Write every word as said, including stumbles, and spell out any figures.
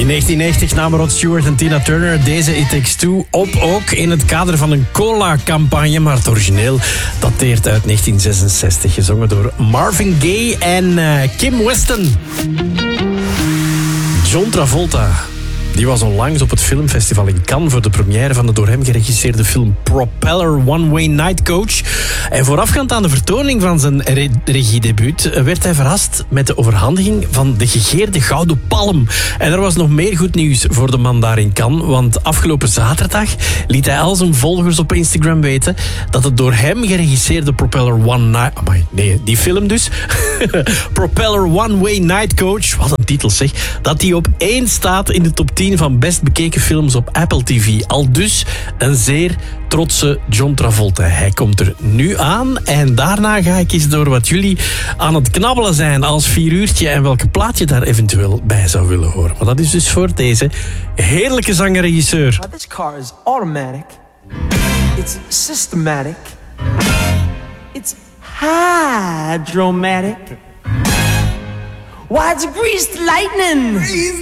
In negentien negentig namen Rod Stewart en Tina Turner deze It Takes Two op, ook in het kader van een cola-campagne, maar het origineel dateert uit negentien zesenzestig, gezongen door Marvin Gaye en uh, Kim Weston. John Travolta, die was onlangs op het filmfestival in Cannes voor de première van de door hem geregisseerde film Propeller One Way Night Coach. En voorafgaand aan de vertoning van zijn re- regiedebuut werd hij verrast met de overhandiging van de gegeerde Gouden Palm. En er was nog meer goed nieuws voor de man daar in Cannes, want afgelopen zaterdag liet hij al zijn volgers op Instagram weten dat het door hem geregisseerde Propeller One Night... Amai, nee, die film dus. Propeller One Way Night Coach, wat een titel zeg, dat die op één staat in de top tien van best bekeken films op Apple T V. Al dus een zeer trotse John Travolta. Hij komt er nu aan en daarna ga ik eens door wat jullie aan het knabbelen zijn als vier uurtje en welke plaat je daar eventueel bij zou willen horen. Maar dat is dus voor deze heerlijke zanger-regisseur. This car is automatic. It's systematic. It's hydromatic. Why, it's greased lightning.